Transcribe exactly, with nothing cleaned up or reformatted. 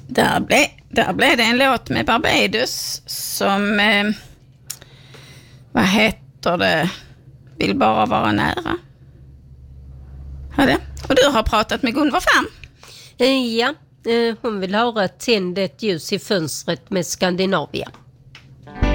Där blev, där blev det en låt med Barbados som, eh, vad heter det, vill bara vara nära. Ja, det. Och du har pratat med Gunvor Färm. Ja, hon vill höra Tänd ett ljus i fönstret med Skandinavia.